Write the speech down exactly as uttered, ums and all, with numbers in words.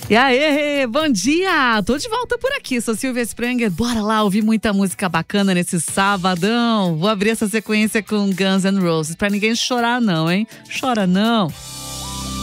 E aí, bom dia! Tô de volta por aqui, sou Silvia Spranger. Bora lá ouvir muita música bacana nesse sabadão. Vou abrir essa sequência com Guns N' Roses, pra ninguém chorar não, hein? Chora não!